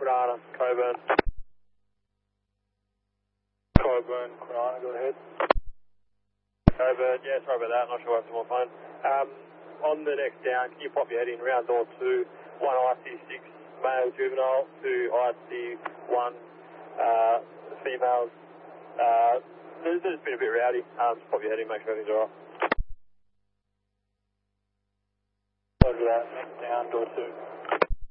Corona, Coburn. Coburn, Corona, go ahead. Coburn, yeah, sorry about that, not sure what's on my phone. On the next down, can you pop your head in round door 2, 1 IC6 male juvenile, 2 IC1 females. There's been a bit rowdy, just pop your head in, make sure everything's alright. Roger that, next down, door 2.